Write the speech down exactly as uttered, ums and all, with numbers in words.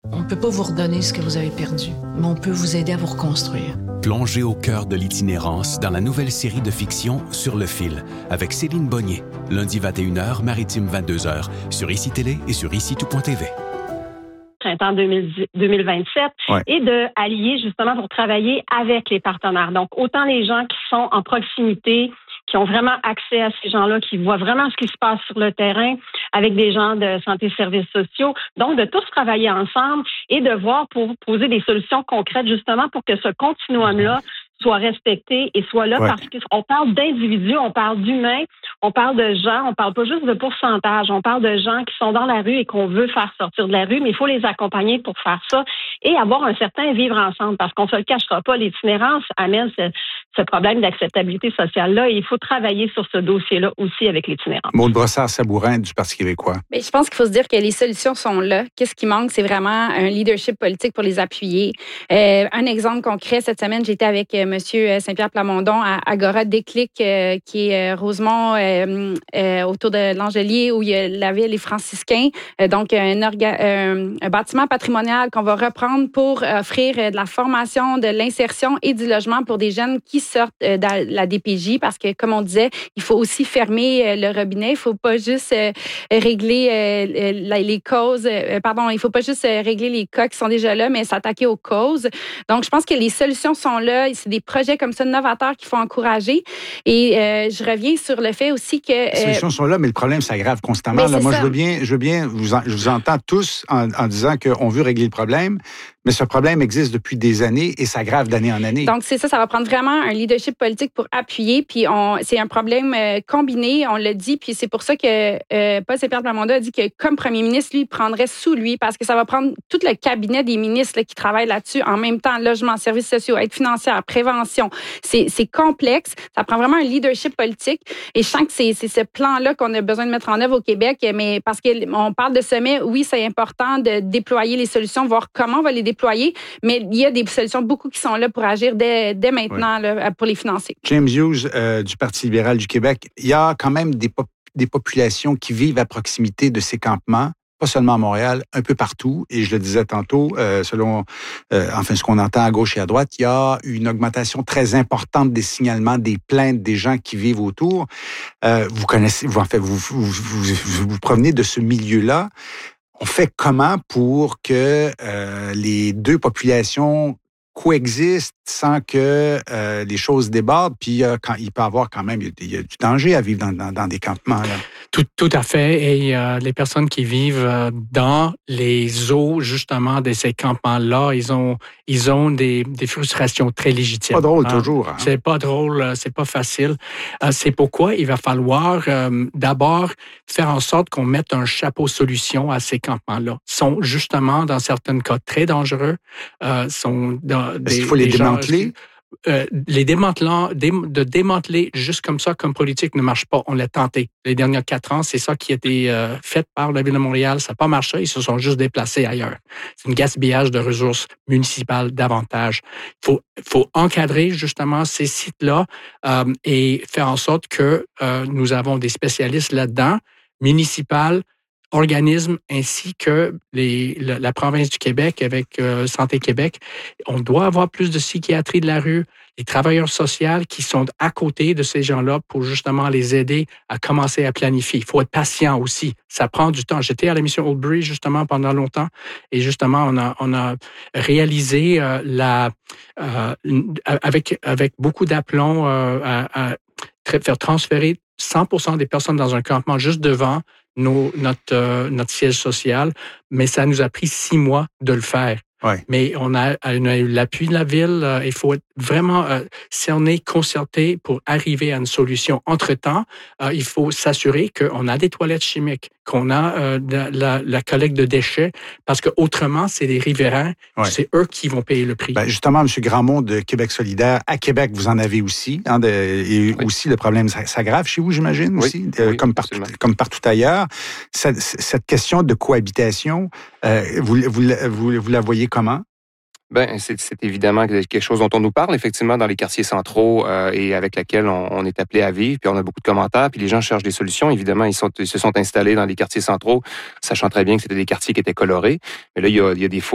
On ne peut pas vous redonner ce que vous avez perdu, mais on peut vous aider à vous reconstruire. Plongez au cœur de l'itinérance dans la nouvelle série de fiction Sur le fil avec Céline Bonnier, lundi vingt et une heures, maritime vingt-deux heures, sur I C I Télé et sur ici tout point t v. Printemps deux mille vingt-sept, ouais. Et de allier justement pour travailler avec les partenaires. Donc, autant les gens qui sont en proximité, qui ont vraiment accès à ces gens-là, qui voient vraiment ce qui se passe sur le terrain avec des gens de santé et services sociaux. Donc, de tous travailler ensemble et de voir pour poser des solutions concrètes justement pour que ce continuum-là soit respecté et soit là, ouais. Parce qu'on parle d'individus, on parle d'humains, on parle de gens, on parle pas juste de pourcentage, on parle de gens qui sont dans la rue et qu'on veut faire sortir de la rue, mais il faut les accompagner pour faire ça et avoir un certain vivre ensemble, parce qu'on se le cachera pas, l'itinérance amène ce, ce problème d'acceptabilité sociale-là et il faut travailler sur ce dossier-là aussi avec l'itinérance. Maude Brossard-Sabourin du Parti québécois. Mais je pense qu'il faut se dire que les solutions sont là. Qu'est-ce qui manque? C'est vraiment un leadership politique pour les appuyer. Euh, un exemple concret, cette semaine, j'étais avec euh, M. Saint-Pierre Plamondon à Agora Déclic, euh, qui est euh, Rosemont, euh, euh, autour de l'Angelier, où il y a la ville Les Franciscains. Euh, donc, un, orga- euh, un bâtiment patrimonial qu'on va reprendre pour offrir euh, de la formation, de l'insertion et du logement pour des jeunes qui sortent euh, de la D P J, parce que, comme on disait, il faut aussi fermer euh, le robinet. Il ne faut pas juste euh, régler euh, les causes, euh, pardon, il ne faut pas juste euh, régler les cas qui sont déjà là, mais s'attaquer aux causes. Donc, je pense que les solutions sont là. C'est des projets comme ça, novateurs, qu'il faut encourager. Et euh, je reviens sur le fait aussi que... Euh, les solutions sont là, mais le problème s'aggrave constamment. Là, moi, ça. je veux bien, je veux bien vous, en, je vous entends tous en, en disant qu'on veut régler le problème, mais ce problème existe depuis des années et s'aggrave d'année en année. Donc, c'est ça, ça va prendre vraiment un leadership politique pour appuyer. Puis, on, c'est un problème euh, combiné, on l'a dit. Puis, c'est pour ça que euh, Paul Saint-Pierre Plamondon a dit que, comme premier ministre, lui, il prendrait sous lui, parce que ça va prendre tout le cabinet des ministres là, qui travaillent là-dessus en même temps, logement, services sociaux, aide financière, prévention. C'est, c'est complexe. Ça prend vraiment un leadership politique. Et je sens que c'est, c'est ce plan-là qu'on a besoin de mettre en œuvre au Québec. Mais parce qu'on parle de sommet, oui, c'est important de déployer les solutions, voir comment on va les déployer. Mais il y a des solutions beaucoup qui sont là pour agir dès, dès maintenant, oui. là, pour les financer. James Hughes euh, du Parti libéral du Québec, il y a quand même des, pop- des populations qui vivent à proximité de ces campements, pas seulement à Montréal, un peu partout. Et je le disais tantôt, euh, selon euh, enfin ce qu'on entend à gauche et à droite, il y a une augmentation très importante des signalements, des plaintes des gens qui vivent autour. Euh, vous connaissez, vous, en fait, vous, vous, vous, vous, vous provenez de ce milieu-là. On fait comment pour que euh, les deux populations coexistent sans que euh, les choses débordent? Puis euh, quand, il peut y avoir quand même il y a du danger à vivre dans, dans, dans des campements. Là. Tout, tout à fait. Et euh, les personnes qui vivent euh, dans les eaux, justement, de ces campements-là, ils ont, ils ont des, des frustrations très légitimes. Pas drôle, hein? toujours. Hein? C'est pas drôle, c'est pas facile. Euh, c'est pourquoi il va falloir euh, d'abord faire en sorte qu'on mette un chapeau solution à ces campements-là. Ils sont justement, dans certains cas, très dangereux. Euh, sont dans Est-ce des, qu'il faut les démanteler? Euh, les démantelant, dé, de démanteler juste comme ça, comme politique, ne marche pas. On l'a tenté. Les derniers quatre ans, c'est ça qui a été euh, fait par la Ville de Montréal. Ça n'a pas marché. Ils se sont juste déplacés ailleurs. C'est un gaspillage de ressources municipales davantage. Il faut, faut encadrer justement ces sites-là euh, et faire en sorte que euh, nous avons des spécialistes là-dedans, municipales, organismes ainsi que les, la, la province du Québec avec euh, Santé Québec. On doit avoir plus de psychiatrie de la rue, les travailleurs sociaux qui sont à côté de ces gens-là pour justement les aider à commencer à planifier. Il faut être patient aussi. Ça prend du temps. J'étais à la mission Oldbury justement pendant longtemps et justement on a, on a réalisé euh, la, euh, avec, avec beaucoup d'aplomb euh, à, à faire transférer cent pour cent des personnes dans un campement juste devant Nos, notre, euh, notre siège social, mais ça nous a pris six mois de le faire. Ouais. Mais on a, on a eu l'appui de la Ville. Euh, il faut être vraiment euh, cerné, concerté pour arriver à une solution. Entre-temps, euh, il faut s'assurer qu'on a des toilettes chimiques, qu'on a euh, la, la, la collecte de déchets, parce que autrement, c'est les riverains, ouais. c'est eux qui vont payer le prix. Ben justement, M. Grandmont de Québec solidaire, à Québec, vous en avez aussi. Hein, de, et oui. aussi, le problème s'aggrave chez vous, j'imagine, oui. aussi, de, oui, comme, partout, comme partout ailleurs. Cette, cette question de cohabitation, euh, vous, vous, vous, vous la voyez comment? Ben, c'est, c'est évidemment quelque chose dont on nous parle, effectivement, dans les quartiers centraux euh, et avec laquelle on, on est appelé à vivre. Puis on a beaucoup de commentaires, puis les gens cherchent des solutions. Évidemment, ils, sont, ils se sont installés dans les quartiers centraux, sachant très bien que c'était des quartiers qui étaient colorés. Mais là, il y a, il y a des fois